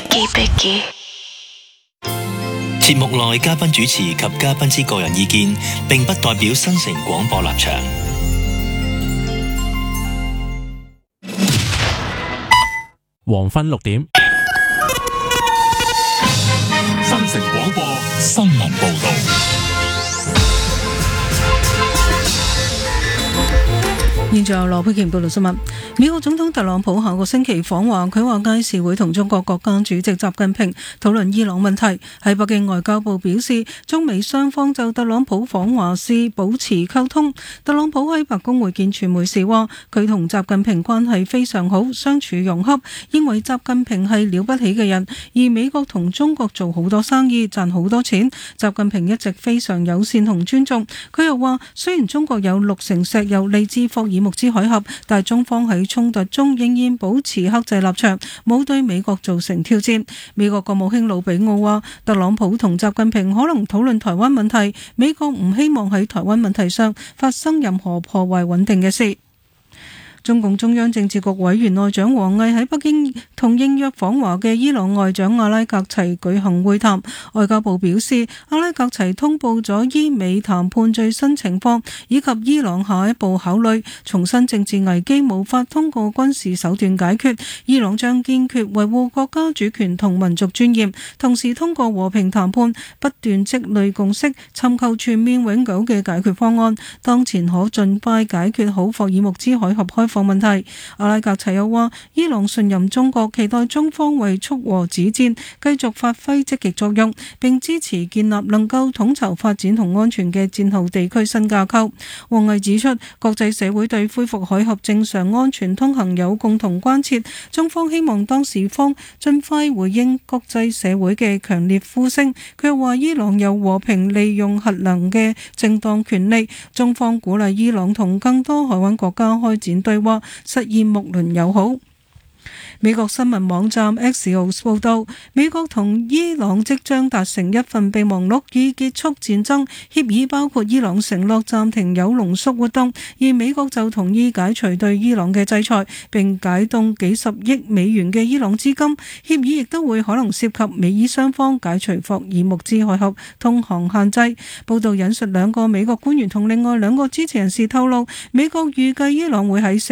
節目內嘉賓主持及嘉賓之個人意見，並不代表新城廣播立場。 黃昏6點， 新城廣播新聞報道。 現在由羅佩瓊報道新聞。美國總統特朗普下個星期訪華，佢話屆時會同中國國家主席習近平討論伊朗問題。喺北京外交部表示，中美雙方就特朗普訪華時保持溝通。特朗普喺白宮會見傳媒時話，佢同習近平關係非常好，相處融洽，認為習近平係了不起嘅人。而美國同中國做好多生意，賺好多錢，習近平一直非常友善同尊重。佢又話，雖然中國有6成石油嚟自霍爾木茲海峽，但中方喺衝突中仍然保持克制立場，冇對美國造成挑戰。美國國務卿魯比奧話，特朗普同習近平可能討論台灣問題，美國唔希望喺台灣問題上發生任何破壞穩定嘅事。中共中央政治局委員外長王毅喺北京同應約訪華嘅伊朗外長阿拉格齊舉行會談。外交部表示，阿拉格齊通報咗伊美談判最新情況以及伊朗下一步考慮，重申政治危機無法通過軍事手段解決，伊朗將堅決維護國家主權同民族尊嚴，同時通過和平談判不斷積累共識，尋求全面永久嘅解決方案。當前可盡快解決好霍爾木茲海峽開放問題。阿拉格齊又話，伊朗信任中國，期待中方為促和止戰繼續發揮積極作用，並支持建立能夠統籌發展同安全嘅戰後地區新架構。王毅指出，國際社會對恢復海峽正常安全通行有共同關切，中方希望當事方盡快回應國際社會嘅強烈呼聲。佢又話，伊朗有和平利用核能嘅正當權利，中方鼓勵伊朗同更多海灣國家開展對話，實現睦鄰友好。美國新聞網站 Axios 報道，美國同伊朗即將達成一份備忘錄，以結束戰爭。協議包括伊朗承諾暫停鈾濃縮活動，而美國就同意解除對伊朗嘅制裁，並解凍幾十億美元嘅伊朗資金。協議亦都會可能涉及美伊雙方解除霍爾木茲海峽通航限制。報道引述2個美國官員同另外2個支持人士透露，美國預計伊朗會喺